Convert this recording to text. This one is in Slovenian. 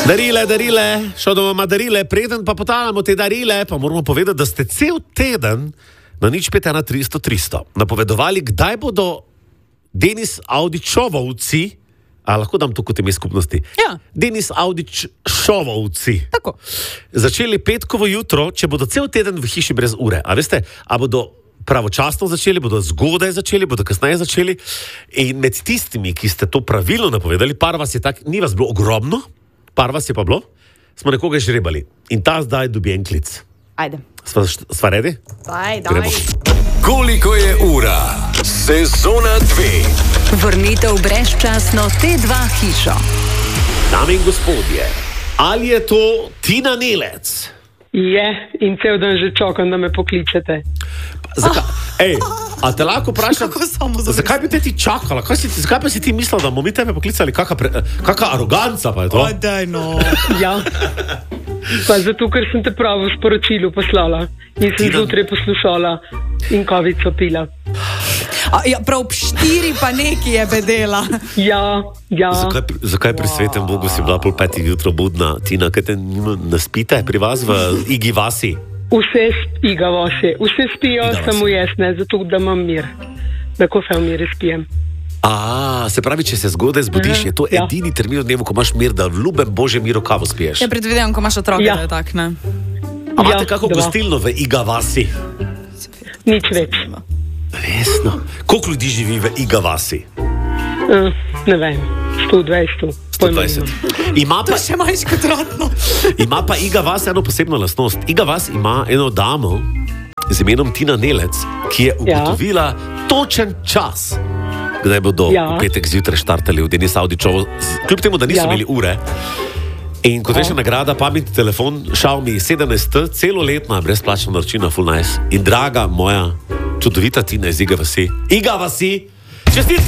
Darile, šel doma darile, preden pa potalamo te darile, pa moramo povedati, da ste cel teden na 051 300 napovedovali, kdaj bodo Denis Audičovovci, a lahko dam to kot ime skupnosti? Ja. Denis Audičovovci. Tako. Začeli petkovo jutro, če bodo cel teden v hiši brez ure. A veste, a bodo pravočasno začeli, bodo zgodaj začeli, bodo kasneje začeli. In med tistimi, ki ste to pravilno napovedali, par vas je tak, ni vas bilo ogromno, par vas je pa bilo, smo nekoga žrebali. In ta zdaj dobi en klic. Ajde. Sva redi? Daj. Koliko je ura? Sezona 2. Vrnitev brezčasno T2 hišo. Dame in gospodje, ali je to Tina Nelec? Je, in cel dan že čakam, da me pokličete. A te lahko vprašam, Kako samozavestno. zakaj bi te ti čakala? Zakaj pa si ti mislila, da bomo mi tebe poklicali? Kaka aroganca pa je to? Daj no. Ja, pa zato, ker sem te pravo sporočilo poslala in sem Tina- zjutraj poslušala in kavico pila. Ja, prav ob 4 pa neki je bedela. Ja. Zakaj pri svetem Bogu si bila pol 5 jutro budna, Tina, kaj te ne spite pri vas v Igi vasi? Vse spiga vaše, vse spijo, Iga samo vase. jaz ne, zato da imam mir. Da ko se v miri spijem. Se pravi, če se zgodaj zbudiš, je to Ja. edini termin v dnevu, ko imaš mir, da v ljubem Božjem miru kavo spiješ. Ja, predvidevam, ko imaš otroke, Ja. da je tak, ne? A imate Ja, kako dva. gostilno v Iga vasi? Nič več. Resno. Koliko ljudi živi v Iga vasi? Ne vem, 120. 120. Ima To pa, je še manjš kot rodno. ima pa Iga vas eno posebno lastnost. Iga vas ima eno damo z imenom Tina Nelec, ki je ugotovila točen čas, kdaj bodo v petek zjutraj štartali v Denis Audičovo, kljub temu, da niso imeli ure. In kot reče nagrada, pametni telefon Xiaomi 17T, celoletna brezplačna naročina Full Nice. In draga moja čudovita Tina iz Iga vasi. Iga vasi! Čestitke!